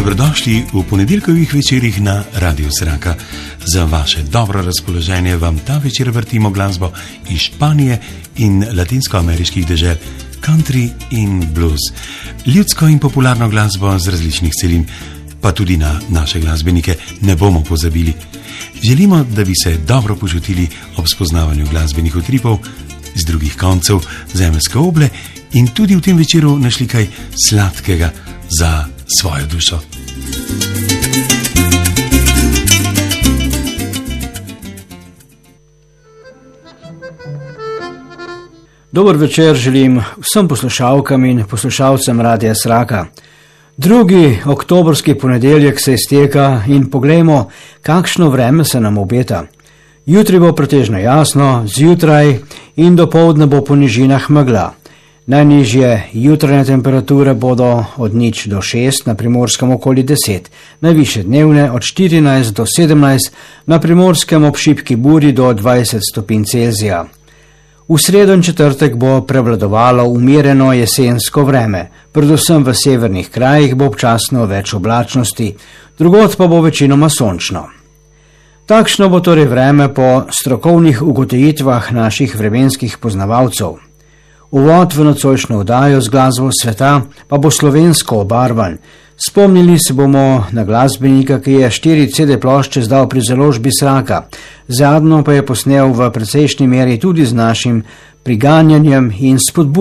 Dobrodošli v ponedeljkovih večerih na Radiu Sraka. Za vaše dobro razpoloženje vam ta večer vrtimo glasbo iz Španije in latinskoameriških dežel, country in blues, ljudsko in popularno glasbo z različnih celin, pa tudi na naše glasbenike ne bomo pozabili. Želimo, da bi se dobro počutili ob spoznavanju glasbenih utripov z drugih koncev zemeljske oble in tudi v tem večeru našli kaj sladkega za svojo dušo. Dober večer želim vsem poslušalkam in poslušalcem Radia Sraka. 2. oktobrski ponedeljek se izteka in poglejmo, kakšno vreme se nam obeta. Jutri bo pretežno jasno, zjutraj in dopoldne bo po nižinah megla. Najnižje jutranje temperature bodo od 0 do 6, na Primorskem okoli 10, najvišje dnevne od 14 do 17, na Primorskem ob šibki buri do 20 stopinj Celzija. V sredo in četrtek bo prevladovalo umirjeno jesensko vreme, predvsem v severnih krajih bo občasno več oblačnosti, drugod pa bo večinoma sončno. Takšno bo torej vreme po strokovnih ugotovitvah naših vremenskih poznavalcev. Uvod v nocojšnjo oddajo z glasbo sveta pa bo slovensko obarvan. Spomnili se bomo na glasbenika, ki je 4 CD plošče izdal pri založbi Sraka, zadnjo pa je posnel v precejšnji meri tudi z našim priganjanjem in spodbujanjem